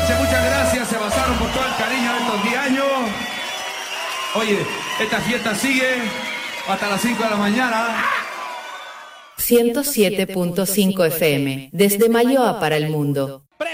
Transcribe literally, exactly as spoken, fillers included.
gracias, muchas gracias. Se pasaron por todo el cariño de estos diez años. Oye, esta fiesta sigue hasta las cinco de la mañana. ciento siete punto cinco F M, desde Malloa para el mundo.